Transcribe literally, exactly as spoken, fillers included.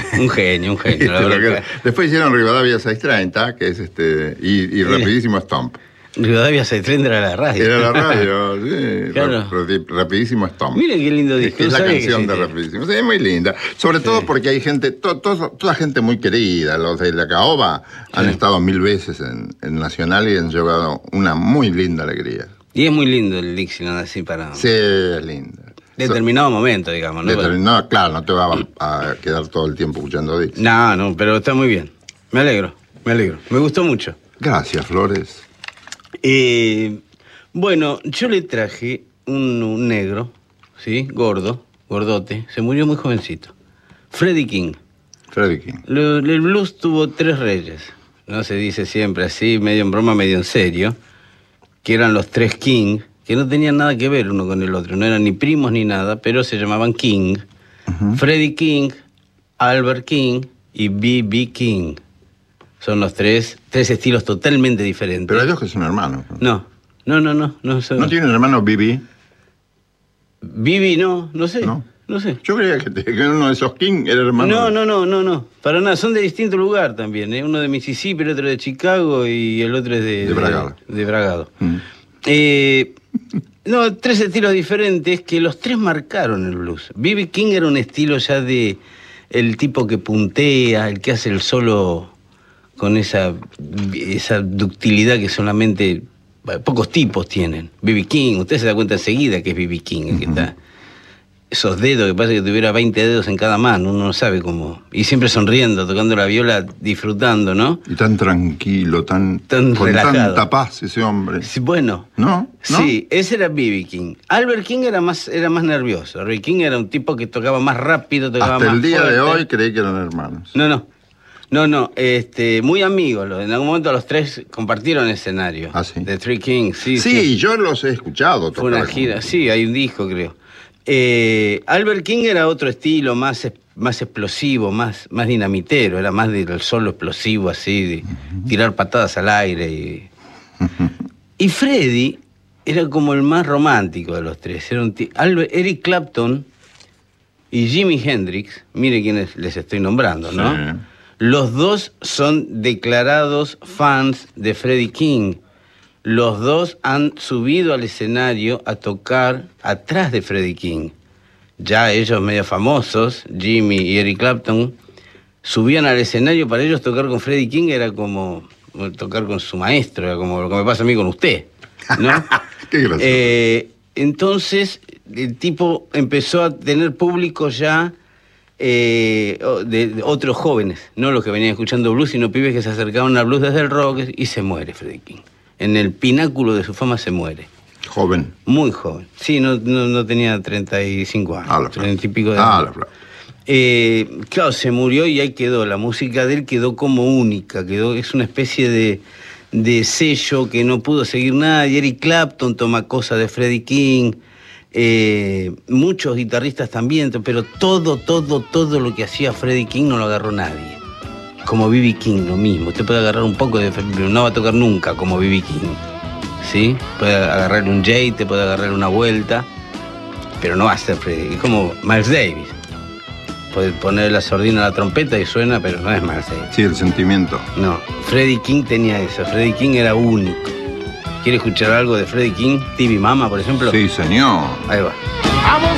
Un genio, un genio. La verdad. Después hicieron Rivadavia seiscientos treinta, que es este, y, y Rapidísimo Stomp. Rivadavia seiscientos treinta era la radio. Era la radio, sí. Claro. Rapidísimo Stomp. Mire qué lindo disco. Es la canción de sí, Rapidísimo. Sí, es muy linda. Sobre sí. todo porque hay gente, to, to, toda gente muy querida. Los de la Caoba sí. han estado mil veces en, en Nacional y han llevado una muy linda alegría. Y es muy lindo el Dixieland así para... Sí, es lindo. Determinado so, momento, digamos, ¿no? Determinado, claro, no te va a, a quedar todo el tiempo escuchando Dixie. No, no, pero está muy bien. Me alegro, me alegro. Me gustó mucho. Gracias, Flores. Eh, bueno, yo le traje un, un negro, ¿sí? Gordo, gordote. Se murió muy jovencito. Freddie King. Freddie King. Lo, el blues tuvo tres reyes. No se dice siempre así, medio en broma, medio en serio. Que eran los tres King, que no tenían nada que ver uno con el otro. No eran ni primos ni nada, pero se llamaban King. Uh-huh. Freddie King, Albert King y B B King. Son los tres, tres estilos totalmente diferentes. Pero ellos que son hermanos. No, no, no, no. ¿No, son... ¿No tienen hermano B B? B B no, no sé. No. No sé. Yo creía que, que uno de esos King era hermano. No, no, no, no, no. Para nada. Son de distinto lugar también. ¿eh? Uno de Mississippi, el otro de Chicago y el otro es de... De Bragado. De, de Bragado. Mm. Eh, no, tres estilos diferentes que los tres marcaron el blues. B B King era un estilo ya de... El tipo que puntea, el que hace el solo... con esa, esa ductilidad que solamente pocos tipos tienen. B B King, usted se da cuenta enseguida que es B B King el que uh-huh. está. Esos dedos, que parece que tuviera veinte dedos en cada mano, uno no sabe cómo. Y siempre sonriendo, tocando la viola, disfrutando, ¿no? Y tan tranquilo, tan, tan con relajado. Tanta paz ese hombre. Sí, bueno. ¿No? ¿No? Sí, ese era B B King. Albert King era más, era más nervioso. Ray King era un tipo que tocaba más rápido, tocaba Hasta más el día fuerte. de hoy creí que eran hermanos. No, no. No, no, este, muy amigos. En algún momento los tres compartieron escenario. Ah, sí. The Three Kings, sí. Sí, sí. yo los he escuchado. Fue una gira, con... sí, hay un disco, creo. Eh, Albert King era otro estilo, más, más explosivo, más, más dinamitero. Era más del solo explosivo, así, de uh-huh. tirar patadas al aire. Y, uh-huh. y Freddie era como el más romántico de los tres. Era un t... Albert, Eric Clapton y Jimi Hendrix, mire quiénes les estoy nombrando, ¿no? Sí. Los dos son declarados fans de Freddie King. Los dos han subido al escenario a tocar atrás de Freddie King. Ya ellos medio famosos, Jimmy y Eric Clapton, subían al escenario. Para ellos tocar con Freddie King era como tocar con su maestro, era como lo que me pasa a mí con usted, ¿no? Qué gracioso. Eh, entonces, el tipo empezó a tener público ya... Eh, de, de otros jóvenes, no los que venían escuchando blues, sino pibes que se acercaban al blues desde el rock, y se muere Freddie King. En el pináculo de su fama se muere. Joven. Muy joven. Sí, no, no, no tenía treinta y cinco años. Ah, la treinta y pico de ah, años. La eh, claro, se murió y ahí quedó. La música de él quedó como única. Quedó, es una especie de, de sello que no pudo seguir nadie. Eric Clapton toma cosas de Freddie King. Eh, muchos guitarristas también, pero todo, todo, todo lo que hacía Freddie King no lo agarró nadie. Como B B King, lo mismo. Usted puede agarrar un poco de... pero no va a tocar nunca como B B King. ¿Sí? Puede agarrar un Jay, te puede agarrar una vuelta, pero no va a ser Freddie. Es como Miles Davis. Puede poner la sordina a la trompeta y suena, pero no es Miles Davis. Sí, el sentimiento. No, Freddie King tenía eso. Freddie King era único. ¿Quiere escuchar algo de Freddie King? T V Mama, por ejemplo. Sí, señor. Ahí va. I won't